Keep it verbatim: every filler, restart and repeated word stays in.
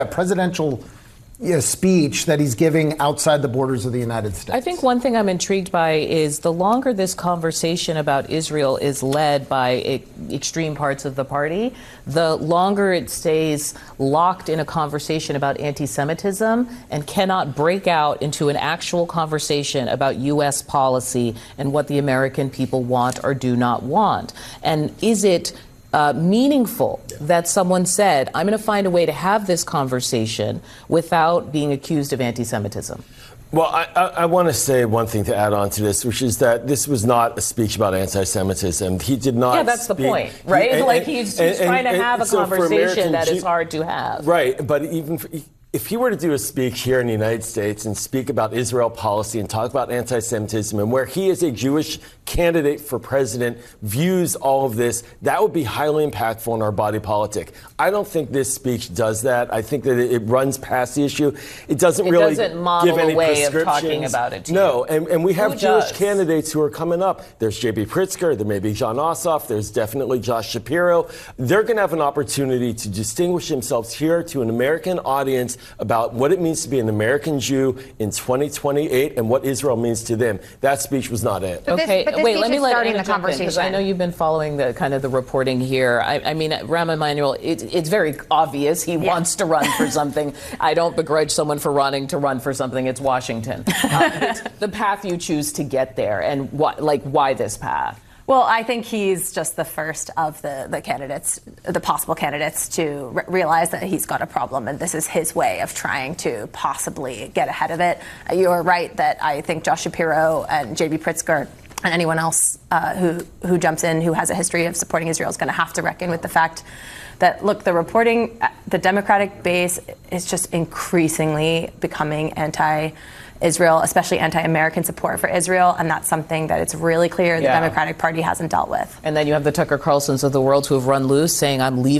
a presidential you know, speech that he's giving outside the borders of the United States. I think one thing I'm intrigued by is the longer this conversation about Israel is led by e- extreme parts of the party, the longer it stays locked in a conversation about anti-Semitism and cannot break out into an actual conversation about U S policy and what the American people want or do not want. And is it Uh, meaningful that someone said, I'm going to find a way to have this conversation without being accused of anti-Semitism? Well, I, I, I want to say one thing to add on to this, which is that this was not a speech about anti-Semitism. He did not. Yeah, that's speak, the point, right? He, and, like he's, he's and, trying and, to have a so conversation that Jew- is hard to have. Right, but even for, if he were to do a speech here in the United States and speak about Israel policy and talk about anti-Semitism and where he as a Jewish candidate for president views all of this, that would be highly impactful in our body politic. I don't think this speech does that. I think that it, it runs past the issue. It doesn't it really doesn't model give any a way of prescriptions. talking about it to No, and, and we have Who Jewish does? candidates who are coming up. There's J B Pritzker, there may be John Ossoff, there's definitely Josh Shapiro. They're going to have an opportunity to distinguish themselves here to an American audience about what it means to be an American Jew in twenty twenty-eight and what Israel means to them. That speech was not it. But this- Okay, but this wait, speech let me is let starting Anna the jump in, because I conversation. know you've been following the kind of the reporting here. I, I mean, Rahm Emanuel, it, it's very obvious he Yeah. wants to run for something. I don't begrudge someone for running to run for something. It's Washington. Um, it's the path you choose to get there, and what, like, why this path? Well, I think he's just the first of the, the candidates, the possible candidates, to re- realize that he's got a problem, and this is his way of trying to possibly get ahead of it. Uh, you're right that I think Josh Shapiro and J B Pritzker and anyone else uh, who who jumps in who has a history of supporting Israel is going to have to reckon with the fact that, look, the reporting, the Democratic base is just increasingly becoming anti- Israel, especially anti-American support for Israel, and that's something that it's really clear the Yeah. Democratic Party hasn't dealt with. And then you have the Tucker Carlsons of the world who have run loose saying, I'm leaving